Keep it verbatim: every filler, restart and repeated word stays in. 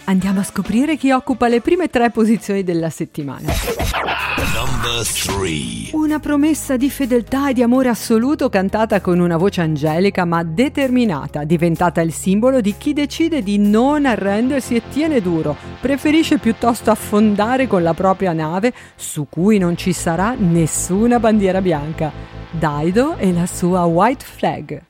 Andiamo a scoprire chi occupa le prime tre posizioni della settimana. Number three. Una promessa di fedeltà e di amore assoluto cantata con una voce angelica ma determinata, diventata il simbolo di chi decide di non arrendersi e tiene duro, preferisce piuttosto affondare con la propria nave su cui non ci sarà nessuna bandiera bianca. Dido e la sua White Flag.